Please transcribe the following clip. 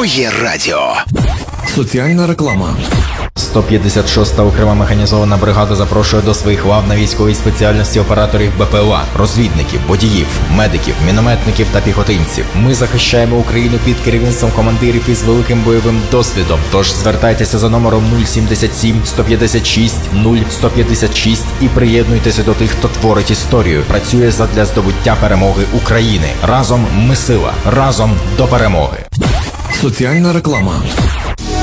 Твоє радіо. Соціальна реклама. 156-та окрема механізована бригада запрошує до своїх лав на військовій спеціальності операторів БПЛА, розвідників, водіїв, медиків, мінометників та піхотинців. Ми захищаємо Україну під керівництвом командирів із великим бойовим досвідом. Тож звертайтеся за номером 077 156 0156 і приєднуйтеся до тих, хто творить історію, працює задля здобуття перемоги України. Разом ми сила, разом до перемоги. Соціальна реклама.